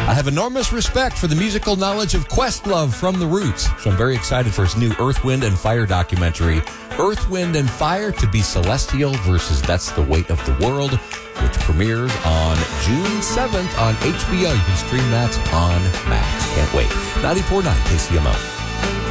I have enormous respect for the musical knowledge of Questlove from The Roots, so I'm very excited for his new Earth, Wind, and Fire documentary, Earth, Wind, and Fire to be Celestial versus That's the Weight of the World, which premieres on June 7th on HBO. You can stream that on Max. Can't wait. 94.9 KCMO.